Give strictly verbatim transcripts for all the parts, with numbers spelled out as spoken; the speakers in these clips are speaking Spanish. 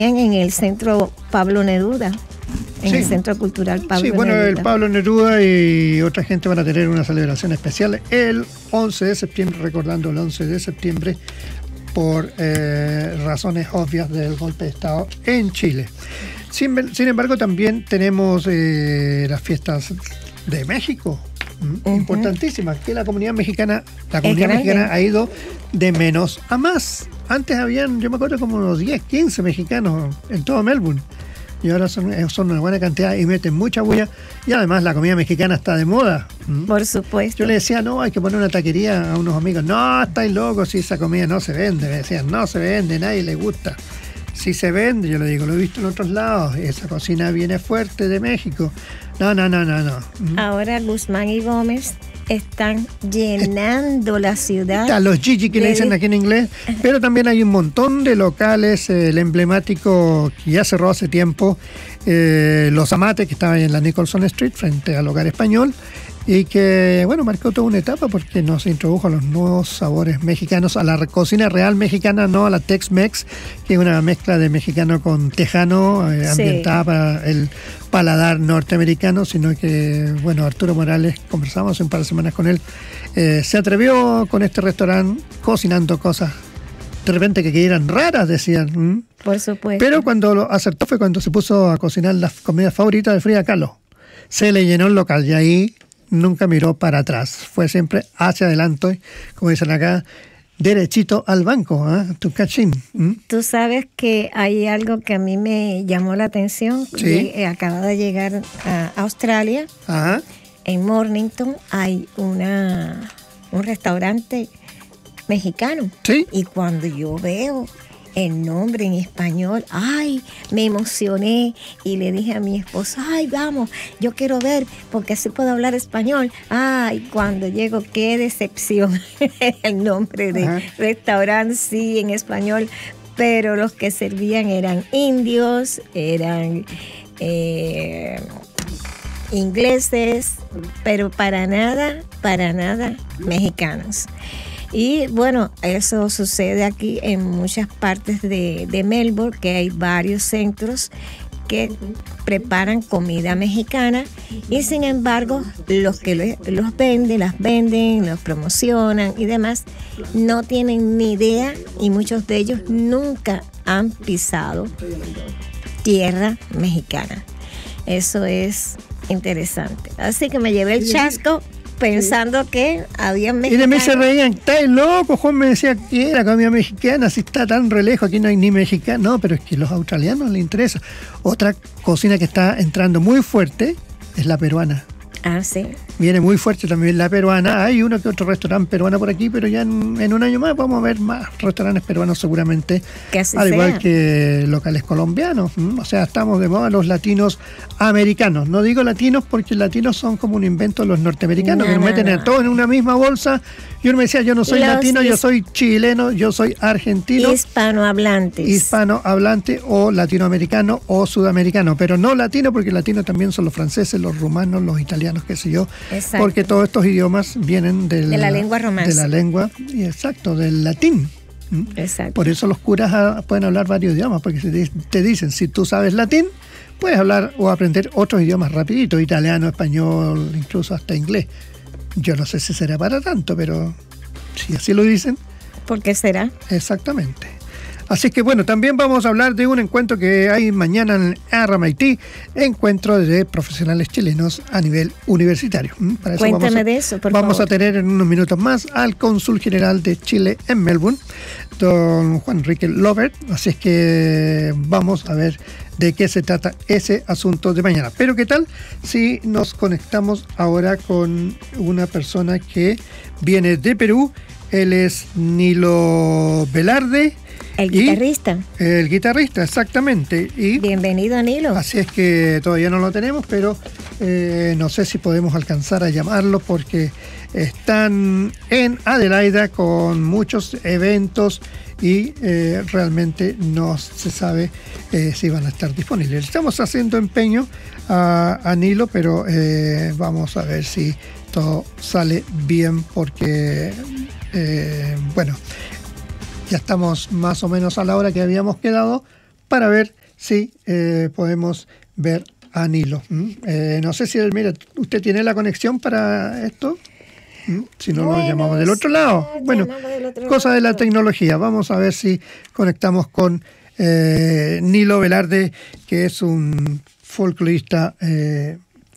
en el Centro Pablo Neruda, en sí. el Centro Cultural Pablo Sí, bueno, Neruda. el Pablo Neruda y otra gente van a tener una celebración especial el once de septiembre, recordando el once de septiembre, por eh, razones obvias del golpe de Estado en Chile. Sin, sin embargo, también tenemos eh, las fiestas de México, uh-huh. importantísimas, que la comunidad mexicana, la comunidad mexicana ha ido de menos a más. Antes habían, yo me acuerdo, como unos diez, quince mexicanos en todo Melbourne. Y ahora son, son una buena cantidad y meten mucha bulla. Y además la comida mexicana está de moda. Por supuesto. Yo le decía, no, hay que poner una taquería a unos amigos. No, estáis locos, si esa comida no se vende. Me decían, no se vende, nadie le gusta. Si se vende, yo le digo, lo he visto en otros lados. Esa cocina viene fuerte de México. No, no, no, no, no. Ahora Guzmán y Gómez están llenando la ciudad. Está los Gigi que de... le dicen aquí en inglés, pero también hay un montón de locales, eh, el emblemático que ya cerró hace tiempo, eh, Los Amates, que estaba en la Nicholson Street frente al Hogar Español, y que, bueno, marcó toda una etapa porque nos introdujo a los nuevos sabores mexicanos, a la cocina real mexicana, no a la Tex-Mex, que es una mezcla de mexicano con tejano, eh, ambientada sí. para el paladar norteamericano, sino que, bueno, Arturo Morales, conversamos hace un par de semanas con él, eh, se atrevió con este restaurante cocinando cosas de repente que eran raras, decían. ¿Mm? Por supuesto. Pero cuando lo acertó fue cuando se puso a cocinar las comidas favoritas de Frida Kahlo. Se le llenó el local y ahí nunca miró para atrás. Fue siempre hacia adelante, como dicen acá, derechito al banco, ¿eh? Tu cachín. ¿Mm? Tú sabes que hay algo que a mí me llamó la atención. Sí. Acaba de llegar a Australia. Ajá. En Mornington hay una un restaurante mexicano. Sí. Y cuando yo veo el nombre en español, ay, me emocioné y le dije a mi esposo, ay, vamos, yo quiero ver porque así puedo hablar español. Ay, cuando llego, qué decepción el nombre de Ajá. restaurante, sí, en español, pero los que servían eran indios, eran eh, ingleses, pero para nada, para nada mexicanos. Y bueno, eso sucede aquí en muchas partes de, de Melbourne, que hay varios centros que preparan comida mexicana y sin embargo los que los venden, las venden, los promocionan y demás, no tienen ni idea y muchos de ellos nunca han pisado tierra mexicana. Eso es interesante. Así que me llevé el chasco pensando que había mexicanos. Y de mí se reían, ¿estás loco? Juan me decía que era comida mexicana, si está tan re lejos, aquí no hay ni mexicano. No, pero es que a los australianos les interesa. Otra cocina que está entrando muy fuerte es la peruana. Ah, sí. Viene muy fuerte también la peruana. Hay uno que otro restaurante peruano por aquí, pero ya en, en un año más vamos a ver más restaurantes peruanos seguramente. Que así al sea. Igual que locales colombianos. O sea, estamos de moda los latinos americanos. No digo latinos porque latinos son como un invento de los norteamericanos, no, que nos no, meten no. a todos en una misma bolsa. Y uno me decía, yo no soy los latino, his- yo soy chileno, yo soy argentino. Hispanohablantes. Hispanohablante o latinoamericano o sudamericano. Pero no latino, porque latino también son los franceses, los rumanos, los italianos, qué sé yo. Exacto. Porque todos estos idiomas vienen del, de la lengua romance. De la lengua, exacto, del latín. ¿Mm? Exacto. Por eso los curas ah, pueden hablar varios idiomas, porque te, te dicen, si tú sabes latín, puedes hablar o aprender otros idiomas rapidito, italiano, español, incluso hasta inglés. Yo no sé si será para tanto, pero si así lo dicen. ¿Por qué será? Exactamente. Así que bueno, también vamos a hablar de un encuentro que hay mañana en R M I T, encuentro de profesionales chilenos a nivel universitario. Para eso Cuéntame vamos a, de eso, por Vamos favor. a tener en unos minutos más al cónsul general de Chile en Melbourne, don Juan Enrique Lovert. Así es que vamos a ver de qué se trata ese asunto de mañana. Pero ¿qué tal si nos conectamos ahora con una persona que viene de Perú? Él es Nilo Velarde. El guitarrista. El guitarrista, exactamente. Y bienvenido, Nilo. Así es que todavía no lo tenemos, pero eh, no sé si podemos alcanzar a llamarlo porque están en Adelaida con muchos eventos y eh, realmente no se sabe eh, si van a estar disponibles. Estamos haciendo empeño a, a Nilo, pero eh, vamos a ver si todo sale bien porque, eh, bueno, ya estamos más o menos a la hora que habíamos quedado para ver si eh, podemos ver a Nilo. ¿Mm? Eh, no sé si, mira, ¿usted tiene la conexión para esto? ¿Mm? Si no, bueno, lo llamamos del otro lado. Bueno, cosa de la tecnología. Vamos a ver si conectamos con eh, Nilo Velarde, que es un folclorista eh,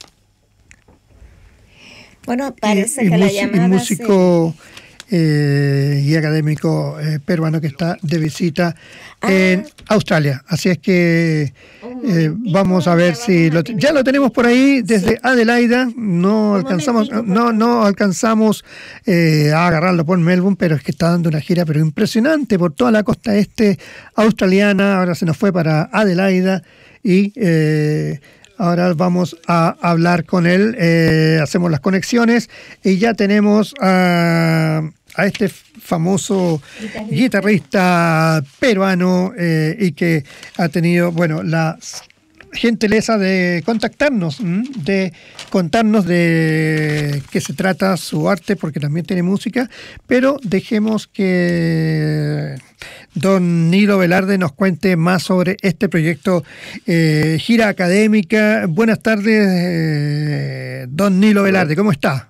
bueno, parece y, que y la músico, llamada y, músico se... eh, y académico eh, peruano que está de visita ah. en Australia. Así es que eh, vamos a ver si lo, ya lo tenemos por ahí desde sí. Adelaida. No alcanzamos, no, no alcanzamos eh, a agarrarlo por Melbourne, pero es que está dando una gira pero impresionante por toda la costa este australiana. Ahora se nos fue para Adelaida y eh, ahora vamos a hablar con él, eh, hacemos las conexiones y ya tenemos a, a este famoso guitarrista, guitarrista peruano eh, y que ha tenido, bueno, la gentileza de contactarnos, de contarnos de qué se trata su arte, porque también tiene música, pero dejemos que don Nilo Velarde nos cuente más sobre este proyecto eh, Gira Académica. Buenas tardes, eh, don Nilo Velarde, ¿cómo está?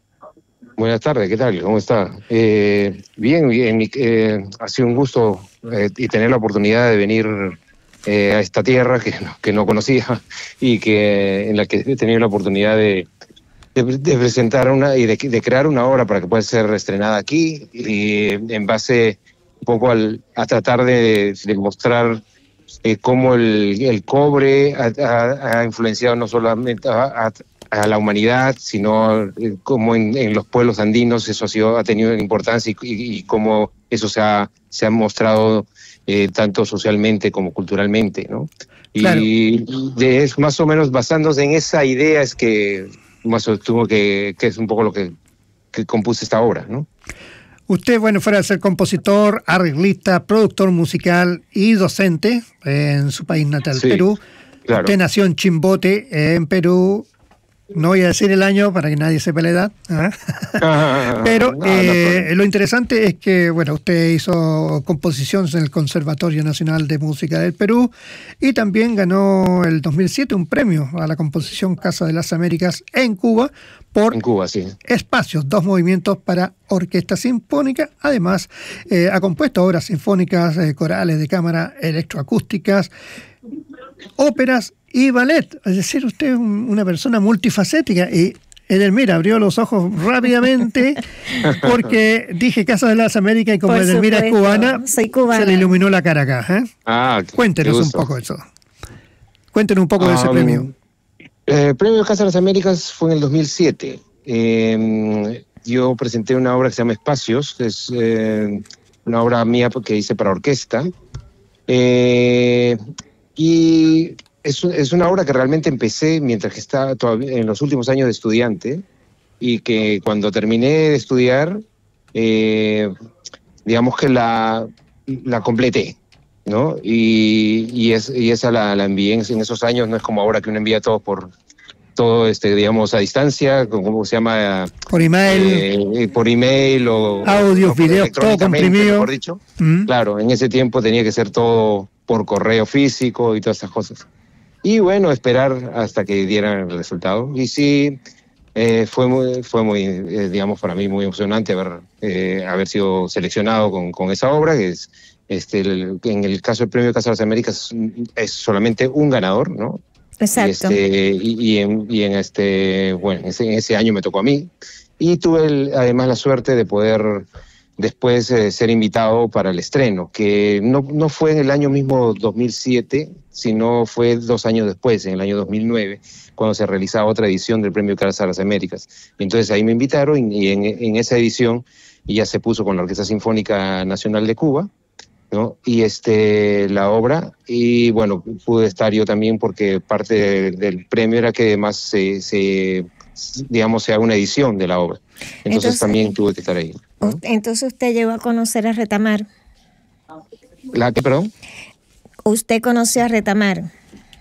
Buenas tardes, ¿qué tal? ¿Cómo está? Eh, bien, bien, eh, ha sido un gusto eh, y tener la oportunidad de venir Eh, a esta tierra que no, que no conocía y que en la que he tenido la oportunidad de, de, de presentar una y de, de crear una obra para que pueda ser estrenada aquí y en base un poco al, a tratar de, de mostrar eh, cómo el, el cobre ha, ha, ha influenciado no solamente a, a, a la humanidad, sino eh, cómo en, en los pueblos andinos eso ha, sido, ha tenido importancia y, y, y cómo eso se ha, se ha mostrado Eh, tanto socialmente como culturalmente, ¿no? Y claro. de, es más o menos basándose en esa idea es que más o menos que, que es un poco lo que, que compuse esta obra, ¿no? Usted, bueno, fuera de ser compositor, arreglista, productor musical y docente en su país natal, sí, Perú. Claro. Usted nació en Chimbote, en Perú. No voy a decir el año para que nadie sepa la edad, ¿eh? ah, pero no, eh, no, lo interesante es que, bueno, usted hizo composiciones en el Conservatorio Nacional de Música del Perú y también ganó el dos mil siete un premio a la composición Casa de las Américas en Cuba por en Cuba, sí. Espacios, dos movimientos para orquesta sinfónica. Además, eh, ha compuesto obras sinfónicas, eh, corales de cámara, electroacústicas, óperas y ballet. Es decir, usted es un, una persona multifacética. Y Edelmira abrió los ojos rápidamente porque dije Casa de las Américas y como Por Edelmira supuesto, es cubana, soy cubana, se le iluminó la cara acá. ¿eh? Ah, Cuéntenos un poco eso. Cuéntenos un poco um, de ese premio. El premio Casa de las Américas fue en el dos mil siete. Eh, yo presenté una obra que se llama Espacios, que es eh, una obra mía que hice para orquesta. Eh, y Es, es una obra que realmente empecé mientras que estaba todavía en los últimos años de estudiante y que cuando terminé de estudiar, eh, digamos que la, la completé, ¿no? Y, y, es, y esa la, la envié en, en esos años, no es como ahora que uno envía todo por todo, este, digamos, a distancia, ¿cómo se llama? Por email. Eh, por email o... Audios, videos, todo comprimido. Mejor dicho. Mm. Claro, en ese tiempo tenía que ser todo por correo físico y todas esas cosas. Y bueno, esperar hasta que dieran el resultado. Y sí, eh, fue muy, fue muy eh, digamos, para mí muy emocionante haber, eh, haber sido seleccionado con, con esa obra, que es, este, el, en el caso del Premio Casa de las Américas es solamente un ganador, ¿no? Exacto. Y, este, y, y, en, y en este, bueno, ese, en ese año me tocó a mí. Y tuve el, además la suerte de poder después eh, ser invitado para el estreno, que no, no fue en el año mismo dos mil siete, sino fue dos años después, en el año dos mil nueve, cuando se realizaba otra edición del Premio Casa de las Américas. Entonces ahí me invitaron y en, en esa edición ya se puso con la Orquesta Sinfónica Nacional de Cuba, ¿no? Y este, la obra, y bueno, pude estar yo también porque parte de, del premio era que además se, se, digamos, se haga una edición de la obra. Entonces, Entonces también tuve que estar ahí, ¿no? Entonces usted llegó a conocer a Retamar. ¿La qué, perdón? ¿Usted conoció a Retamar?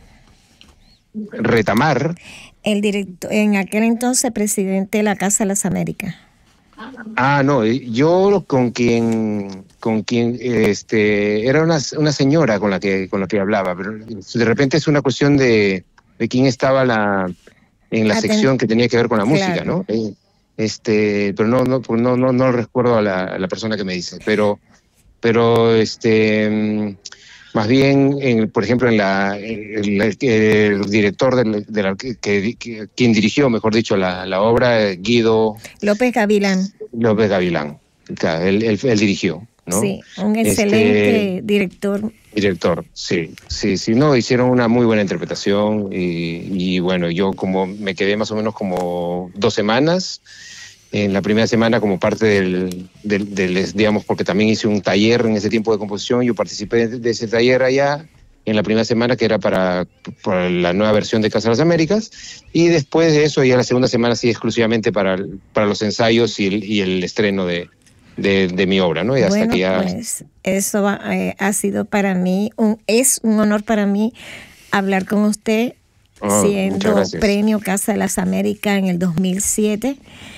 ¿Retamar? El director, en aquel entonces presidente de la Casa de las Américas. Ah, no, yo con quien con quien este, era una, una señora con la que con la que hablaba, pero de repente es una cuestión de, de quién estaba la, en la Aten sección que tenía que ver con la música, claro. ¿no? Este, pero no no no no, no recuerdo a la, a la persona que me dice, pero pero este más bien, en, por ejemplo, en la el, el, el director del, de la, que, que, quien dirigió, mejor dicho, la, la obra, Guido López Gavilán. López Gavilán, claro, él, él, él dirigió. ¿no? Sí, un excelente este, director. Director, sí, sí, sí, no, hicieron una muy buena interpretación y, y bueno, yo como me quedé más o menos como dos semanas, en la primera semana como parte del, del, del digamos, porque también hice un taller en ese tiempo de composición, yo participé de, de ese taller allá, en la primera semana que era para, para la nueva versión de Casa de las Américas, y después de eso ya la segunda semana sí exclusivamente para, para los ensayos y el, y el estreno de De, de mi obra, ¿no? Y hasta bueno, que ya... pues eso va, eh, ha sido para mí, un, es un honor para mí hablar con usted, oh, siendo premio Casa de las Américas en el dos mil siete,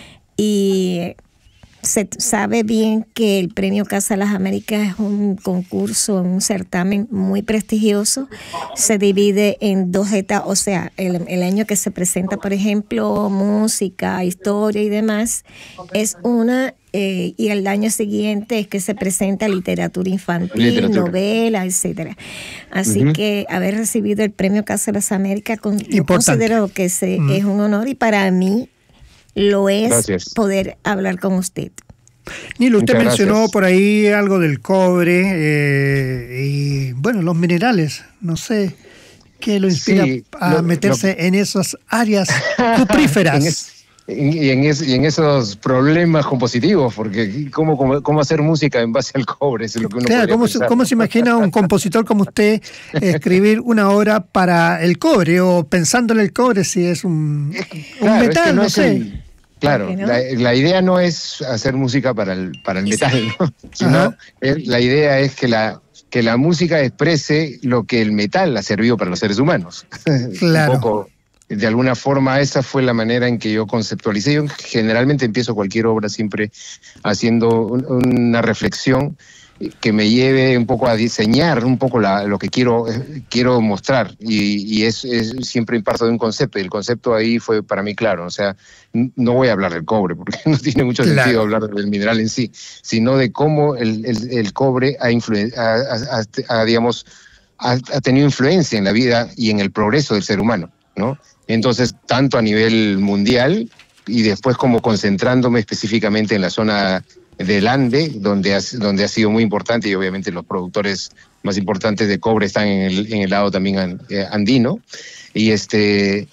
y se sabe bien que el premio Casa de las Américas es un concurso, un certamen muy prestigioso. Se divide en dos etapas, o sea, el, el año que se presenta, por ejemplo, música, historia y demás, es una, eh, y el año siguiente es que se presenta literatura infantil, literatura. novela, etcétera. Así uh-huh. que haber recibido el premio Casa de las Américas, con, yo considero que se, uh-huh. es un honor, y para mí lo es. Gracias. Poder hablar con usted. Nilo, usted Muchas mencionó gracias. por ahí algo del cobre eh, y bueno, los minerales, no sé qué lo inspira sí, a lo, meterse lo... en esas áreas cupríferas. en es, en, y, en es, y en esos problemas compositivos, porque ¿cómo, cómo, cómo hacer música en base al cobre? Es lo que uno claro, ¿cómo se, ¿cómo se imagina un compositor como usted escribir una obra para el cobre, o pensando en el cobre si es un, claro, un metal, es que no, no sé? El, claro, no? la, la idea no es hacer música para el, para el metal, ¿no? Sino es, la idea es que la, que la música exprese lo que el metal ha servido para los seres humanos. Claro. Un poco, de alguna forma, esa fue la manera en que yo conceptualicé. Yo generalmente empiezo cualquier obra siempre haciendo un, una reflexión que me lleve un poco a diseñar un poco la, lo que quiero, quiero mostrar, y, y es, es siempre parto de un concepto, y el concepto ahí fue para mí claro. O sea, no voy a hablar del cobre porque no tiene mucho claro. sentido hablar del mineral en sí, sino de cómo el, el, el cobre ha, influen, ha, ha, ha, digamos, ha, ha tenido influencia en la vida y en el progreso del ser humano, ¿no? Entonces, tanto a nivel mundial, y después como concentrándome específicamente en la zona del Ande, donde ha, donde ha sido muy importante, y obviamente los productores más importantes de cobre están en el, en el lado también andino, y este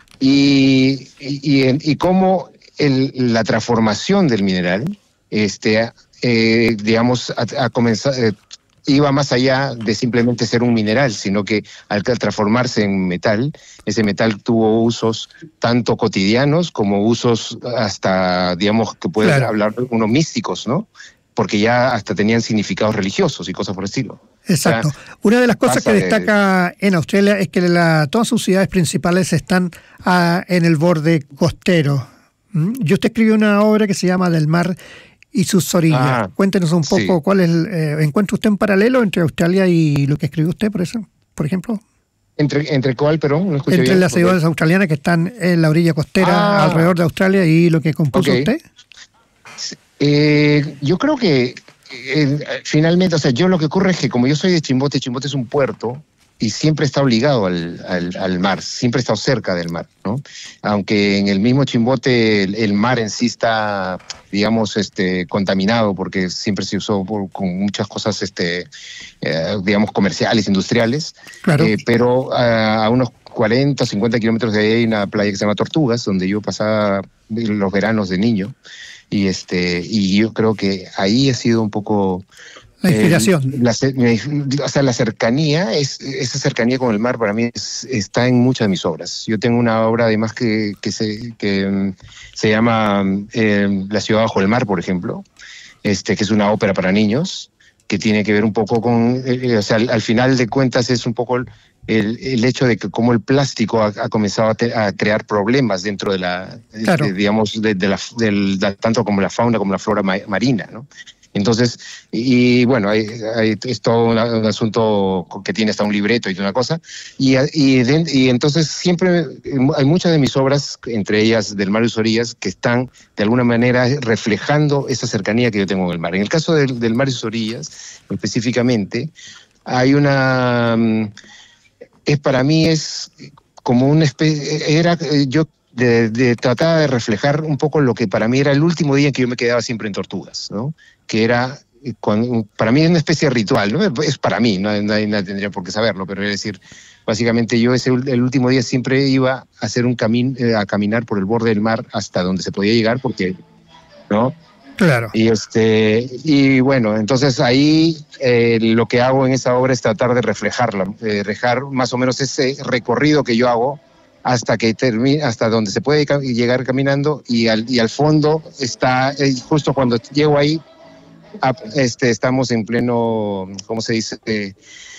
y, y, y cómo el, la transformación del mineral, este, eh, digamos, ha, ha comenzado, eh, iba más allá de simplemente ser un mineral, sino que al transformarse en metal, ese metal tuvo usos tanto cotidianos como usos hasta, digamos, que pueden claro. hablar unos místicos, ¿no? Porque ya hasta tenían significados religiosos y cosas por el estilo. Exacto. O sea, una de las cosas que destaca de... en Australia es que la, todas sus ciudades principales están a, en el borde costero. ¿Mm? Y usted escribió una obra que se llama Del mar y sus orillas. Ah, Cuéntenos un poco sí. cuál es el, eh, ¿encuentra usted un paralelo entre Australia y lo que escribió usted, por eso, por ejemplo? ¿Entre, entre cuál, perdón? No escuché entre bien, las porque... ciudades australianas que están en la orilla costera ah, alrededor de Australia y lo que compuso okay. usted. Eh, yo creo que eh, finalmente, o sea, yo lo que ocurre es que como yo soy de Chimbote, Chimbote es un puerto y siempre está obligado al, al, al mar, siempre está cerca del mar, ¿no? Aunque en el mismo Chimbote el, el mar en sí está, digamos, este, contaminado, porque siempre se usó por, con muchas cosas, este, eh, digamos, comerciales, industriales, claro. eh, pero uh, a unos cuarenta, cincuenta kilómetros de ahí hay una playa que se llama Tortugas, donde yo pasaba los veranos de niño, y este, y yo creo que ahí ha sido un poco... La inspiración. Eh, la, o sea, la cercanía, es, esa cercanía con el mar para mí es, está en muchas de mis obras. Yo tengo una obra además que, que, se, que um, se llama eh, La ciudad bajo el mar, por ejemplo, este, que es una ópera para niños, que tiene que ver un poco con, eh, o sea, al, al final de cuentas es un poco el, el hecho de que cómo el plástico ha, ha comenzado a, te, a crear problemas dentro de la, claro. de, digamos, de, de la, del, de, tanto como la fauna como la flora ma, marina, ¿no? Entonces, y bueno, hay, hay, es todo una, un asunto que tiene hasta un libreto y una cosa, y, y, de, y entonces siempre hay muchas de mis obras, entre ellas del Mar y sus orillas, que están de alguna manera reflejando esa cercanía que yo tengo con el mar. En el caso del, del Mar y sus orillas, específicamente, hay una... es para mí es como una especie... Era, yo de, de, trataba de reflejar un poco lo que para mí era el último día en que yo me quedaba siempre en Tortugas, ¿no? Que era, con, para mí es una especie de ritual, ¿no? Es para mí, no, nadie, nadie tendría por qué saberlo, pero es decir, básicamente yo ese, el último día siempre iba a hacer un camino, a caminar por el borde del mar hasta donde se podía llegar, porque, ¿no? Claro. Y, este, y bueno, entonces ahí eh, lo que hago en esa obra es tratar de reflejarla, eh, reflejar más o menos ese recorrido que yo hago hasta que termine, hasta donde se puede llegar caminando, y al, y al fondo está, eh, justo cuando llego ahí, a, este, estamos en pleno, ¿cómo se dice? Eh,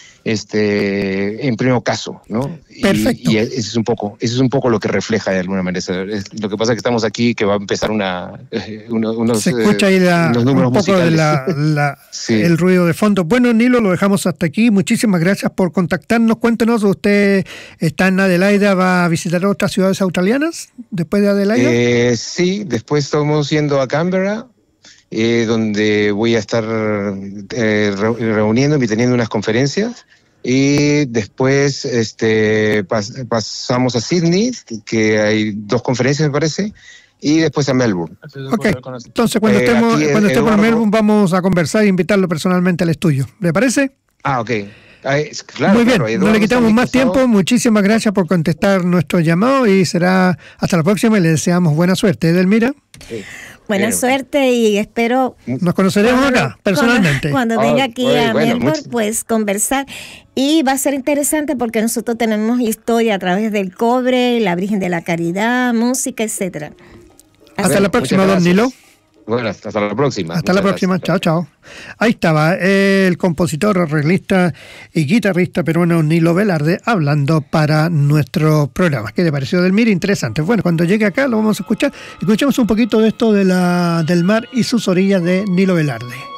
este, en pleno caso, ¿no? Perfecto. Y, y ese es un poco, eso es un poco lo que refleja de alguna manera. Lo que pasa es que estamos aquí, que va a empezar una, una unos, se escucha ahí la, unos números un poco musicales. de la, la sí. el ruido de fondo. Bueno, Nilo, lo dejamos hasta aquí. Muchísimas gracias por contactarnos. Cuéntenos, ¿usted está en Adelaida? ¿Va a visitar otras ciudades australianas después de Adelaida? Eh, sí, después estamos yendo a Canberra. Eh, donde voy a estar eh, reuniéndome y teniendo unas conferencias, y después este, pas, pasamos a Sydney, que hay dos conferencias me parece, y después a Melbourne. Ok, entonces cuando, eh, estemos, aquí, cuando estemos en Melbourne vamos a conversar e invitarlo personalmente al estudio, ¿le parece? Ah, ok. Ay, claro, muy bien, claro, no le quitamos más tiempo. Muchísimas gracias por contestar nuestro llamado y será hasta la próxima y le deseamos buena suerte. Edelmira. Sí. Buena Pero, suerte y espero... Nos conoceremos cuando, acá, personalmente. Cuando, cuando oh, venga aquí oye, a bueno, Melbourne, mucho. pues conversar. Y va a ser interesante porque nosotros tenemos historia a través del cobre, la Virgen de la Caridad, música, etcétera. Hasta bueno, la próxima, don Nilo. Bueno, hasta la próxima. Hasta Muchas la próxima. Gracias. Chao, chao. Ahí estaba el compositor, arreglista y guitarrista peruano Nilo Velarde hablando para nuestro programa. ¿Qué le pareció, Delmira? Interesante. Bueno, cuando llegue acá lo vamos a escuchar. Escuchemos un poquito de esto de la, del mar y sus orillas de Nilo Velarde.